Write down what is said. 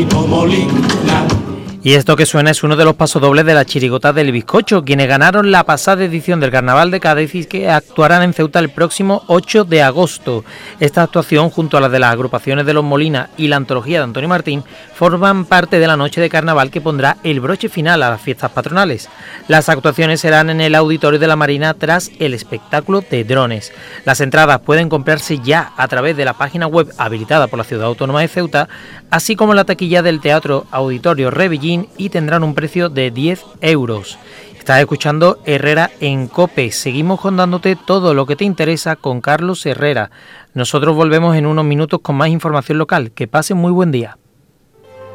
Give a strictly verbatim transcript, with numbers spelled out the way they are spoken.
Molino Molina. Y esto que suena es uno de los pasodobles de la chirigota del Bizcocho, quienes ganaron la pasada edición del Carnaval de Cádiz y que actuarán en Ceuta el próximo ocho de agosto. Esta actuación, junto a la de las agrupaciones de Los Molina y la antología de Antonio Martín, forman parte de la noche de carnaval que pondrá el broche final a las fiestas patronales. Las actuaciones serán en el Auditorio de la Marina tras el espectáculo de drones. Las entradas pueden comprarse ya a través de la página web habilitada por la Ciudad Autónoma de Ceuta, así como en la taquilla del Teatro Auditorio Rebellín, y tendrán un precio de diez euros. Estás escuchando Herrera en COPE. Seguimos contándote todo lo que te interesa con Carlos Herrera. Nosotros volvemos en unos minutos con más información local. Que pasen muy buen día.